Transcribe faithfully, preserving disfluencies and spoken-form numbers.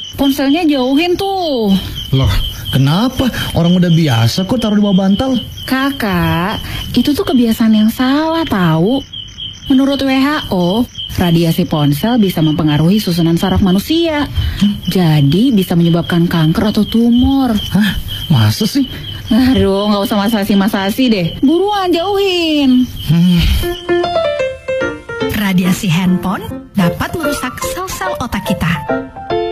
ponselnya jauhin tuh. Loh, kenapa? Orang udah biasa kok taruh di bawah bantal. Kakak, itu tuh kebiasaan yang salah tahu. Menurut W H O, radiasi ponsel bisa mempengaruhi susunan saraf manusia. Hmm? Jadi bisa menyebabkan kanker atau tumor. Hah? Masa sih? Aduh, nggak usah masasi-masasi deh. Buruan jauhin. Hmm. Radiasi handphone dapat merusak sel-sel otak kita.